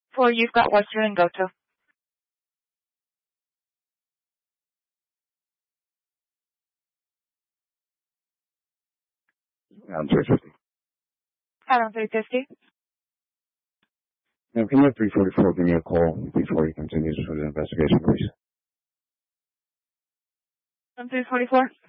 4, you've got Western and Goto. On 350. Out on 350. Now, can you have 344 give me a call before he continues with the investigation, please? On 344.